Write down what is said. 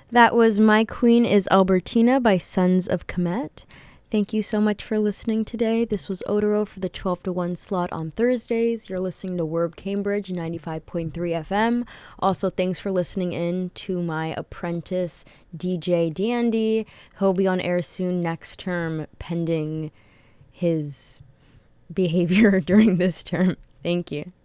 That was My Queen is Albertina by Sons of Kemet. Thank you so much for listening today. This was Otero for the 12 to 1 slot on Thursdays. You're listening to Werb Cambridge 95.3 FM. Also, thanks for listening in to my apprentice, DJ Dandy. He'll be on air soon next term, pending his behavior during this term. Thank you.